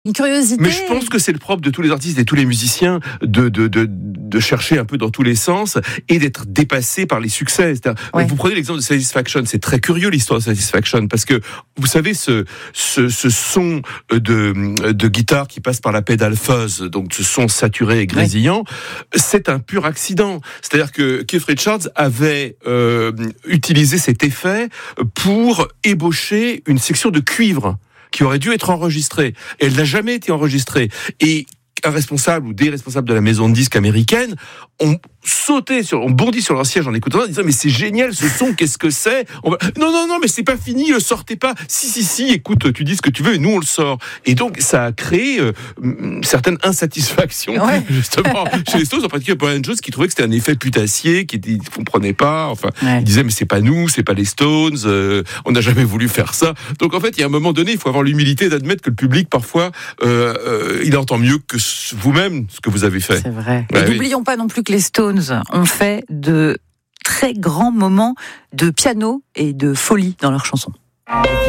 Une curiosité. Mais je pense que c'est le propre de tous les artistes et tous les musiciens de chercher un peu dans tous les sens et d'être dépassés par les succès. Ouais. Vous prenez l'exemple de Satisfaction, c'est très curieux l'histoire de Satisfaction parce que vous savez ce son de guitare qui passe par la pédale fuzz, donc ce son saturé et grésillant, c'est un pur accident. C'est-à-dire que Keith Richards avait utilisé cet effet pour ébaucher une section de cuivre qui aurait dû être enregistrée. Et elle n'a jamais été enregistrée. Et un responsable ou des responsables de la maison de disques américaine ont bondi sur leur siège en écoutant ça, en disant mais c'est génial ce son, qu'est-ce que c'est ? Non, mais c'est pas fini, le sortez pas. Si, écoute, tu dis ce que tu veux et nous on le sort. Et donc ça a créé une certaine insatisfaction justement chez les Stones, en particulier Brian Jones qui trouvait que c'était un effet putassier, qui ne comprenait pas. Enfin, il disait mais c'est pas nous, c'est pas les Stones, on n'a jamais voulu faire ça. Donc en fait, il y a un moment donné, il faut avoir l'humilité d'admettre que le public parfois il entend mieux que vous-même ce que vous avez fait. C'est vrai. Et n'oublions pas non plus que les Stones ont fait de très grands moments de piano et de folie dans leurs chansons.